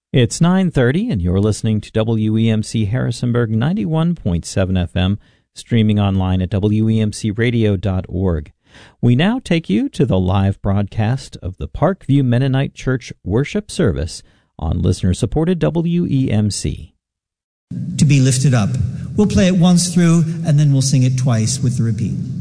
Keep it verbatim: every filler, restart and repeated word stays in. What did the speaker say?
It's nine thirty, and you're listening to W E M C Harrisonburg ninety-one point seven F M, streaming online at W E M C radio dot org. We now take you to the live broadcast of the Parkview Mennonite Church worship service on listener-supported W E M C. To be lifted up. We'll play it once through, and then we'll sing it twice with the repeat.